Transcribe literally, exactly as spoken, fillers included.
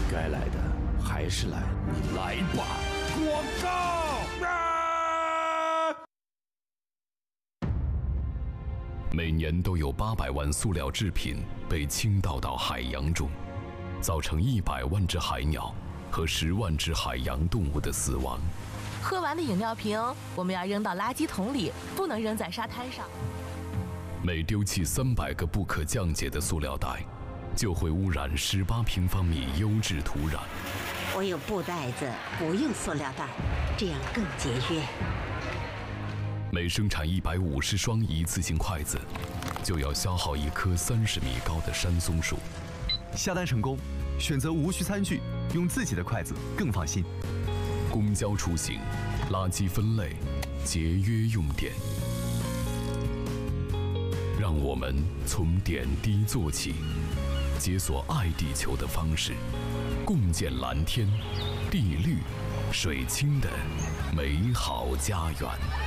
该来的还是来，你来吧！广告啊！ 每年都有八百万塑料制品被倾倒到海洋中，造成一百万只海鸟和十万只海洋动物的死亡。 喝完的饮料瓶，我们要扔到垃圾桶里，不能扔在沙滩上。 每丢弃三百个不可降解的塑料袋，就会污染十八平方米优质土壤。 我有布袋子，不用塑料袋，这样更节约。 每生产一百五十双一次性筷子，就要消耗一棵三十米高的山松树。 下单成功，选择无需餐具，用自己的筷子更放心。 公交出行，垃圾分类，节约用电。让我们从点滴做起，解锁爱地球的方式，共建蓝天、地绿、水清的美好家园。